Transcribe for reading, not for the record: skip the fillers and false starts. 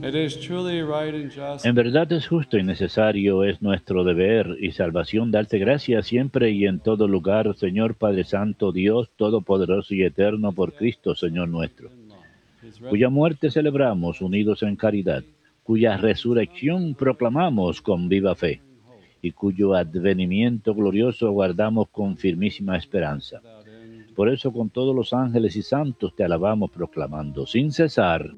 En verdad es justo y necesario, es nuestro deber y salvación darte gracias siempre y en todo lugar, Señor Padre Santo, Dios Todopoderoso y Eterno, por Cristo, Señor nuestro, cuya muerte celebramos unidos en caridad, cuya resurrección proclamamos con viva fe, y cuyo advenimiento glorioso aguardamos con firmísima esperanza. Por eso con todos los ángeles y santos te alabamos proclamando sin cesar